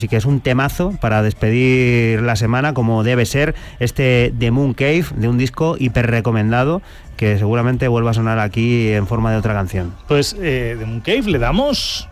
Así que es un temazo para despedir la semana como debe ser, este The Moon Cave, de un disco hiper recomendado que seguramente vuelva a sonar aquí en forma de otra canción. Pues The Moon Cave le damos